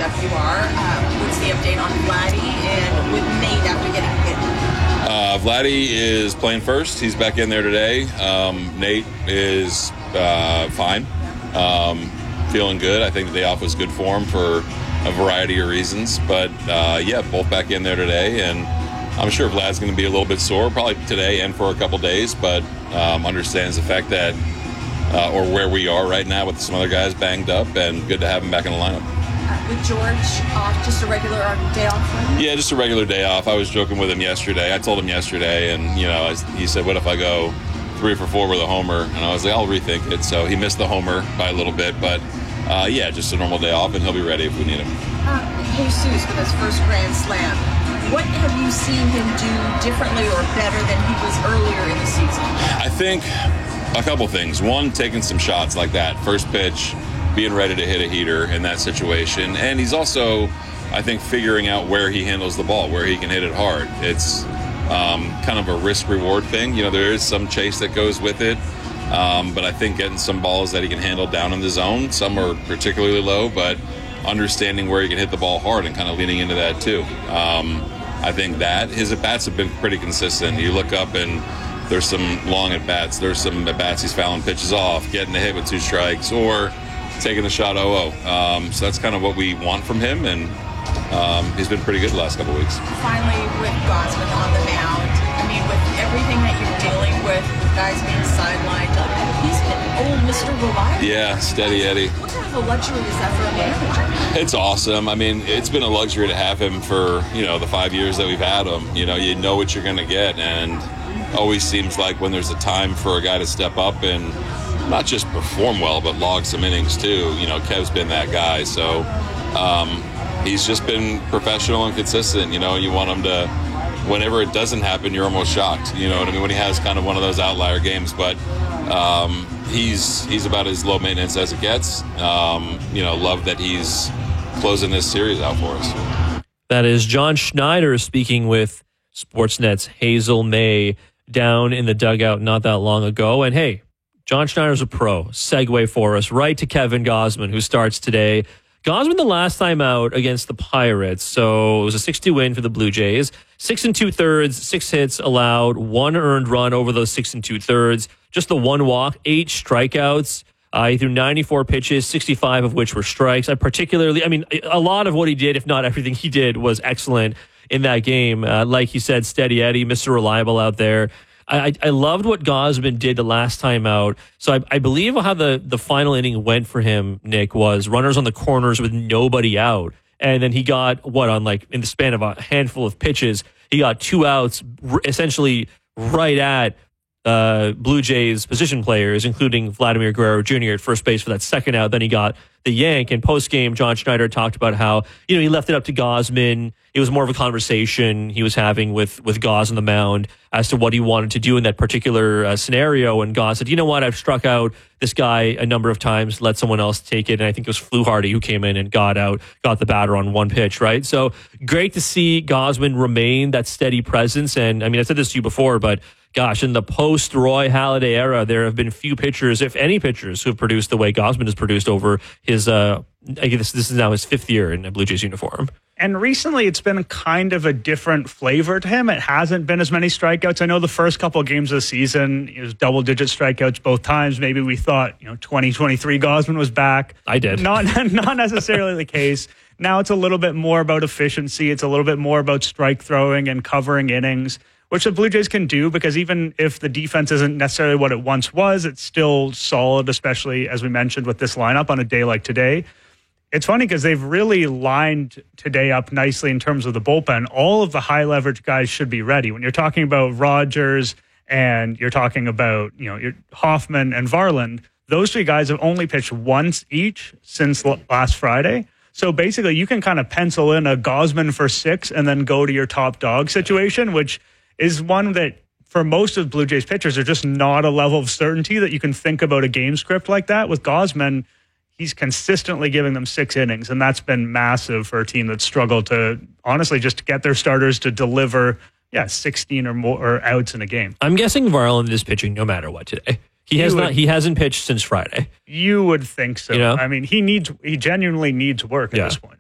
WR. What's the update on Vladdy and with Nate after getting hit? Vladdy is playing first. He's back in there today. Nate is fine. Feeling good. I think the day off was good for him for a variety of reasons. But, both back in there today. And I'm sure Vlad's going to be a little bit sore, probably today and for a couple days, but understands the fact that, or where we are right now with some other guys banged up, and good to have him back in the lineup. With George off, just a regular day off for him? Yeah, just a regular day off. I was joking with him yesterday. I told him yesterday, and, he said, what if I go 3 for 4 with a homer? And I was like, I'll rethink it. So he missed the homer by a little bit, but, just a normal day off, and he'll be ready if we need him. Jesus, with his first Grand Slam, what have you seen him do differently or better than he was earlier in the season? I think a couple things. One, taking some shots like that. First pitch, being ready to hit a heater in that situation. And he's also, I think, figuring out where he handles the ball, where he can hit it hard. It's kind of a risk-reward thing. There is some chase that goes with it. But I think getting some balls that he can handle down in the zone, some are particularly low, but understanding where he can hit the ball hard and kind of leaning into that too. I think that his at-bats have been pretty consistent. You look up and there's some long at-bats. There's some at-bats he's fouling pitches off, getting a hit with 2 strikes, or taking the shot 0-0. So that's kind of what we want from him, and he's been pretty good the last couple of weeks. Finally, with Gausman on the mound, with everything that you're dealing with guys being sidelined, he's been old Mr. Reliable. Yeah, steady Eddie. What kind of a luxury is that for a manager? It's awesome. It's been a luxury to have him for, the 5 years that we've had him. You know what you're going to get, and always seems like when there's a time for a guy to step up and not just perform well, but log some innings too. Kev's been that guy. So he's just been professional and consistent. You want him to, whenever it doesn't happen, you're almost shocked. You know what I mean? When he has kind of one of those outlier games, but he's about as low maintenance as it gets. Love that he's closing this series out for us. That is John Schneider speaking with Sportsnet's Hazel May down in the dugout not that long ago. And hey, John Schneider's a pro. Segue for us right to Kevin Gausman, who starts today. Gausman the last time out against the Pirates, so it was a 6-2 win for the Blue Jays. 6 2/3, 6 hits allowed, 1 earned run over those 6 2/3, just the 1 walk, 8 strikeouts. He threw 94 pitches, 65 of which were strikes. A lot of what he did, if not everything he did, was excellent in that game. Like he said, steady Eddie, Mr. Reliable out there. I loved what Gausman did the last time out. So I believe how the final inning went for him, Nick, was runners on the corners with nobody out. And then he got, in the span of a handful of pitches, he got 2 outs essentially right at Blue Jays position players, including Vladimir Guerrero Jr. at first base for that second out. Then he got the yank. And post-game, John Schneider talked about how, he left it up to Gausman. It was more of a conversation he was having with Gauss on the mound as to what he wanted to do in that particular scenario. And Gauss said, you know what, I've struck out this guy a number of times, let someone else take it. And I think it was Fluharty who came in and got the batter on 1 pitch, right? So great to see Gausman remain that steady presence. And I said this to you before, but gosh, in the post-Roy Halladay era, there have been few pitchers, if any pitchers, who have produced the way Gausman has produced over his, this is now his 5th year in a Blue Jays uniform. And recently, it's been kind of a different flavor to him. It hasn't been as many strikeouts. I know the first couple of games of the season, it was double-digit strikeouts both times. Maybe we thought, 2023 Gausman was back. I did. Not necessarily the case. Now it's a little bit more about efficiency. It's a little bit more about strike throwing and covering innings, which the Blue Jays can do because even if the defense isn't necessarily what it once was, it's still solid, especially, as we mentioned, with this lineup on a day like today. It's funny because they've really lined today up nicely in terms of the bullpen. All of the high leverage guys should be ready. When you're talking about Rogers and you're talking about, your Hoffman and Varland, those 3 guys have only pitched once each since last Friday. So basically you can kind of pencil in a Gausman for 6 and then go to your top dog situation, which is one that for most of Blue Jays pitchers are just not a level of certainty that you can think about a game script like that. With Gausman, he's consistently giving them 6 innings, and that's been massive for a team that's struggled to honestly just get their starters to deliver 16 or more outs in a game. I'm guessing Varland is pitching no matter what today. He hasn't pitched since Friday. You would think so. He genuinely needs work at this point.